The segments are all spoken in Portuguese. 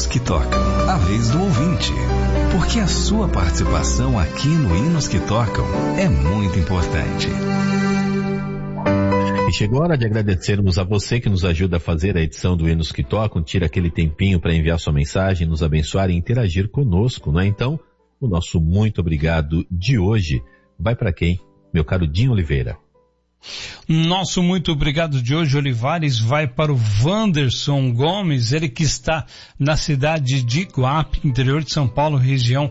Hinos que Tocam, a vez do ouvinte. Porque a sua participação aqui no Hinos que Tocam é muito importante. E chegou a hora de agradecermos a você que nos ajuda a fazer a edição do Hinos que Tocam, tira aquele tempinho para enviar sua mensagem, nos abençoar e interagir conosco, não é? Então, o nosso muito obrigado de hoje vai para quem? Meu caro Dinho Oliveira. Nosso muito obrigado de hoje, Olivares, vai para o Wanderson Gomes, ele que está na cidade de Iguape, interior de São Paulo, região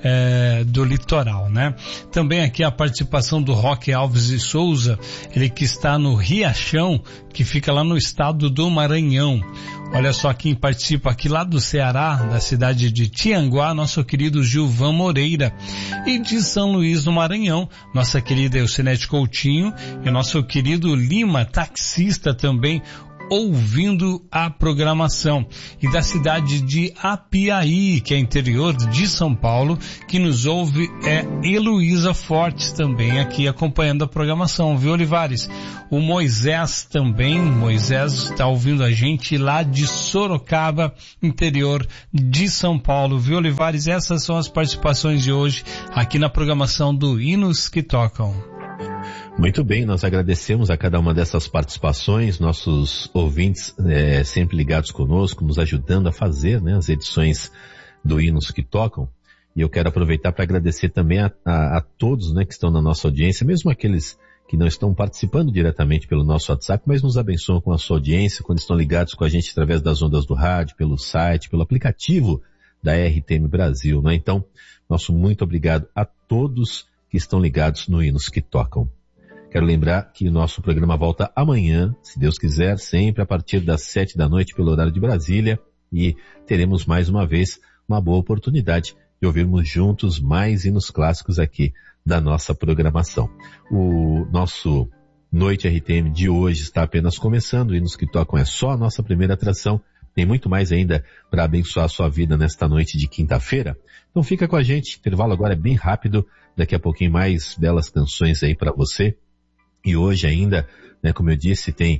do litoral, né? Também aqui a participação do Roque Alves de Souza, ele que está no Riachão, que fica lá no estado do Maranhão. Olha só quem participa aqui lá do Ceará, da cidade de Tianguá, nosso querido Gilvan Moreira. E de São Luís do Maranhão, nossa querida Eucinete Coutinho e nosso querido Lima, taxista também, ouvindo a programação. E da cidade de Apiaí, que é interior de São Paulo, que nos ouve é Heloísa Fortes também aqui acompanhando a programação, viu, Olivares? O Moisés também, Moisés está ouvindo a gente lá de Sorocaba, interior de São Paulo, viu, Olivares? Essas são as participações de hoje aqui na programação do Hinos que Tocam. Muito bem, nós agradecemos a cada uma dessas participações, nossos ouvintes sempre ligados conosco, nos ajudando a fazer, né, as edições do Hinos que Tocam. E eu quero aproveitar para agradecer também a todos, né, que estão na nossa audiência, mesmo aqueles que não estão participando diretamente pelo nosso WhatsApp, mas nos abençoam com a sua audiência, quando estão ligados com a gente através das ondas do rádio, pelo site, pelo aplicativo da RTM Brasil, né? Então, nosso muito obrigado a todos que estão ligados no Hinos que Tocam. Quero lembrar que o nosso programa volta amanhã, se Deus quiser, sempre a partir das 7 da noite pelo horário de Brasília, e teremos mais uma vez uma boa oportunidade de ouvirmos juntos mais hinos clássicos aqui da nossa programação. O nosso Noite RTM de hoje está apenas começando, o Hinos que Tocam é só a nossa primeira atração, tem muito mais ainda para abençoar a sua vida nesta noite de quinta-feira. Então fica com a gente, o intervalo agora é bem rápido, daqui a pouquinho mais belas canções aí para você. E hoje ainda, né, como eu disse, tem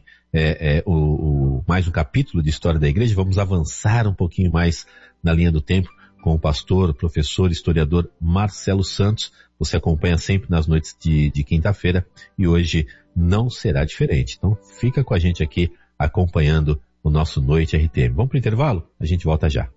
mais um capítulo de História da Igreja. Vamos avançar um pouquinho mais na linha do tempo com o pastor, professor, historiador Marcelo Santos. Você acompanha sempre nas noites de quinta-feira e hoje não será diferente. Então fica com a gente aqui acompanhando o nosso Noite RTM. Vamos para o intervalo? A gente volta já.